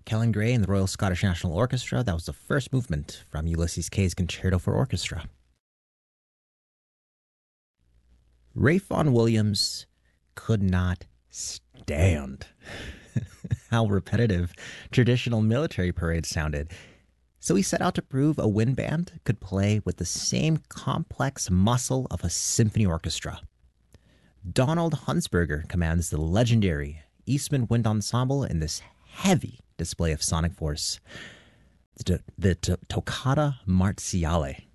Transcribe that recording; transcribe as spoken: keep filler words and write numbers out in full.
Kellan Gray and the Royal Scottish National Orchestra. That was the first movement from Ulysses Kay's Concerto for Orchestra. Ralph Vaughan Williams could not stand how repetitive traditional military parades sounded. So he set out to prove a wind band could play with the same complex muscle of a symphony orchestra. Donald Hunsberger commands the legendary Eastman Wind Ensemble in this heavy display of sonic force, the, the Toccata Marziale.